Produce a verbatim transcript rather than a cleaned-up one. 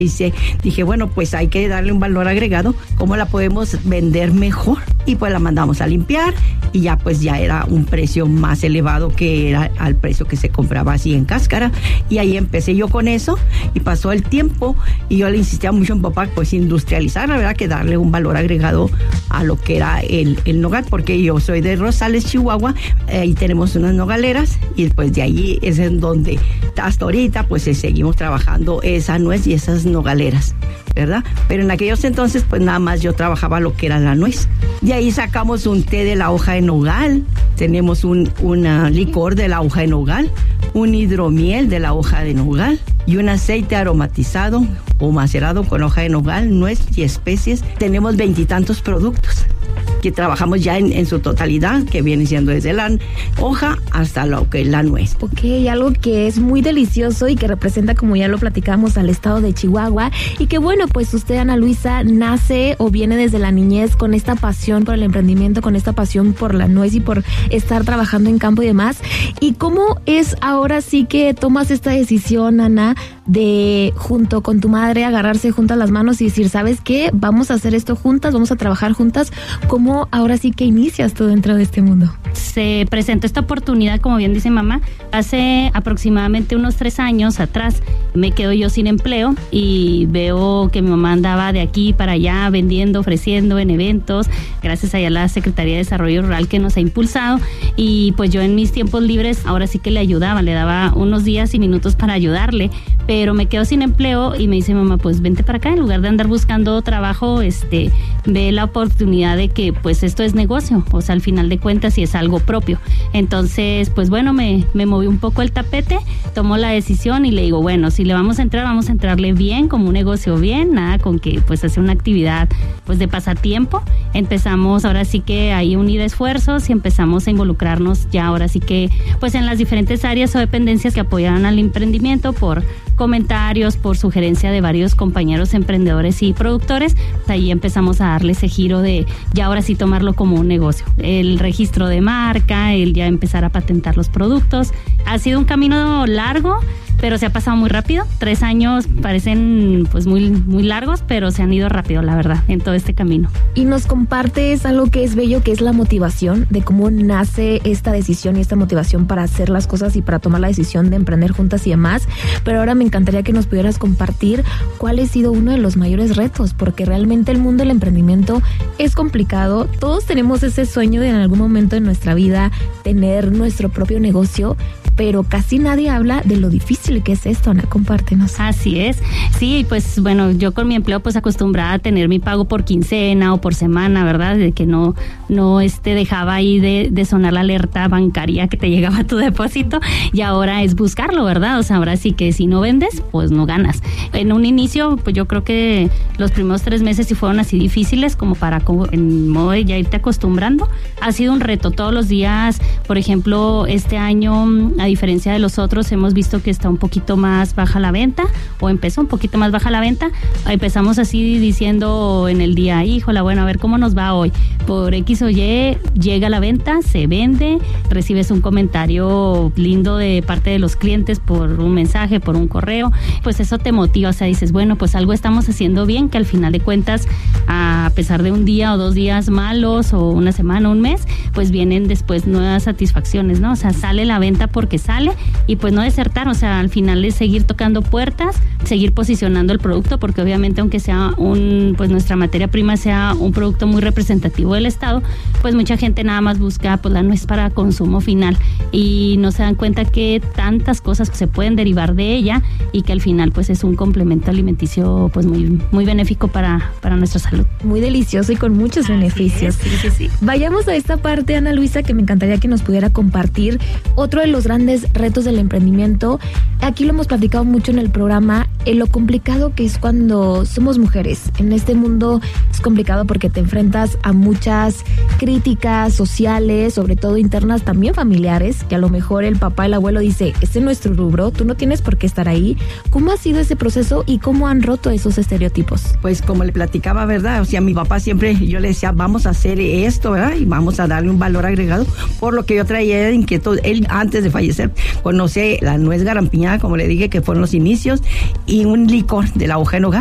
Dice, dije, bueno, pues hay que darle un valor agregado, ¿cómo la podemos vender mejor? Y pues la mandamos a limpiar y ya pues ya era un precio más elevado que era al precio que se compraba así en cáscara. Y ahí empecé yo con eso y pasó el tiempo y yo le insistía mucho a mi papá, pues industrializar, la verdad que darle un valor agregado a lo que era el, el nogal, porque yo soy de Rosales, Chihuahua, ahí tenemos unas nogaleras y pues de allí es en donde hasta ahorita pues seguimos trabajando esa nuez y esas nogaleras, ¿verdad? Pero en aquellos entonces pues nada más yo trabajaba lo que era la nuez. De ahí sacamos un té de la hoja de nogal, tenemos un una licor de la hoja de nogal, un hidromiel de la hoja de nogal y un aceite aromatizado o macerado con hoja de nogal, nuez y especies. Tenemos veintitantos productos que trabajamos ya en, en su totalidad, que viene siendo desde la hoja hasta lo que es la nuez. Ok, algo que es muy delicioso y que representa, como ya lo platicamos, al estado de Chihuahua, y que bueno, pues usted, Ana Luisa, nace o viene desde la niñez con esta pasión por el emprendimiento, con esta pasión por la nuez y por estar trabajando en campo y demás. ¿Y cómo es ahora sí que tomas esta decisión, Ana, de junto con tu madre agarrarse juntas las manos y decir, ¿sabes qué? Vamos a hacer esto juntas, vamos a trabajar juntas. ¿Cómo ahora sí que inicias tú dentro de este mundo? Se presentó esta oportunidad, como bien dice mamá, hace aproximadamente unos tres años atrás. Me quedo yo sin empleo y veo que mi mamá andaba de aquí para allá vendiendo, ofreciendo en eventos, gracias a la Secretaría de Desarrollo Rural que nos ha impulsado, y pues yo en mis tiempos libres ahora sí que le ayudaba, le daba unos días y minutos para ayudarle, pero me quedo sin empleo y me dice mamá, pues vente para acá, en lugar de andar buscando trabajo, este, ve la oportunidad de que pues esto es negocio, o sea, al final de cuentas sí es algo propio. Entonces, pues bueno, me, me moví un poco el tapete, tomó la decisión y le digo, bueno, si le vamos a entrar, vamos a entrarle bien, como un negocio bien, nada con que pues hacer una actividad pues de pasatiempo. Empezamos ahora sí que ahí unir esfuerzos y empezamos a involucrarnos ya ahora sí que pues en las diferentes áreas o dependencias que apoyaron al emprendimiento por comentarios, por sugerencia de varios compañeros emprendedores y productores. Ahí empezamos a darle ese giro de ya ahora sí tomarlo como un negocio. El registro de marca, el ya empezar a patentar los productos. Ha sido un camino largo, pero se ha pasado muy rápido. Tres años parecen pues muy, muy largos, pero se han ido rápido, la verdad, en todo este camino. Y nos compartes algo que es bello, que es la motivación, de cómo nace esta decisión y esta motivación para hacer las cosas y para tomar la decisión de emprender juntas y demás. Pero ahora me encantaría que nos pudieras compartir cuál ha sido uno de los mayores retos, porque realmente el mundo del emprendimiento es complicado. Todos tenemos ese sueño de en algún momento de nuestra vida tener nuestro propio negocio, pero casi nadie habla de lo difícil que es esto, Ana, compártenos. Así es, sí, pues bueno, yo con mi empleo pues acostumbrada a tener mi pago por quincena o por semana, ¿verdad? De que no, no este, dejaba ahí de, de sonar la alerta bancaria que te llegaba a tu depósito, y ahora es buscarlo, ¿verdad? O sea, ahora sí que si no vendes, pues no ganas. En un inicio, pues yo creo que los primeros tres meses sí fueron así difíciles, como para como en modo de ya irte acostumbrando. Ha sido un reto todos los días. Por ejemplo, este año, a diferencia de los otros, hemos visto que está un poquito más baja la venta, o empezó un poquito más baja la venta. Empezamos así diciendo en el día, híjola, bueno, a ver cómo nos va hoy. Por X o Y llega la venta, se vende, recibes un comentario lindo de parte de los clientes por un mensaje, por un correo, pues eso te motiva, o sea, dices, bueno, pues algo estamos haciendo bien, que al final de cuentas, a pesar de un día o dos días malos, o una semana o un mes, pues vienen después nuevas satisfacciones, ¿no? O sea, sale la venta porque sale, y pues no desertar, o sea, al final es seguir tocando puertas, seguir posicionando el producto, porque obviamente aunque sea un, pues nuestra materia prima sea un producto muy representativo del estado, pues mucha gente nada más busca, pues la nuez para consumo final, y no se dan cuenta que tantas cosas se pueden derivar de ella, y que al final pues es un complemento alimenticio pues muy, muy benéfico para, para nuestra salud. Muy delicioso y con muchos Así beneficios. Es, sí, sí, sí. Vayamos a esta parte, Ana Luisa, que me encantaría que nos pudiera compartir otro de los grandes retos del emprendimiento. Aquí lo hemos platicado mucho en el programa, en lo complicado que es cuando somos mujeres. En este mundo es complicado porque te enfrentas a muchas críticas sociales, sobre todo internas, también familiares, que a lo mejor el papá, el abuelo dice, este es nuestro rubro, tú no tienes por qué estar ahí. ¿Cómo ha sido ese proceso y cómo han roto esos estereotipos? Pues como le platicaba, ¿verdad? O sea, mi papá siempre, yo le decía, vamos a hacer esto, ¿verdad? Y vamos a darle un valor agregado, por lo que yo traía de inquietud. Él, antes de fallecer, fallecer. Conoce la nuez garampiñada, como le dije, que fueron los inicios, y un licor de la hoja en hogar.